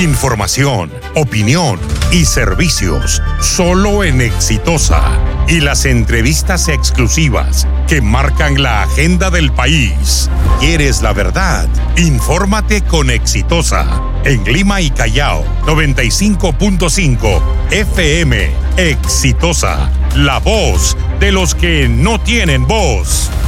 Información, opinión y servicios solo en Exitosa. Y las entrevistas exclusivas que marcan la agenda del país. ¿Quieres la verdad? Infórmate con Exitosa. En Lima y Callao, 95.5 FM. Exitosa, la voz de los que no tienen voz.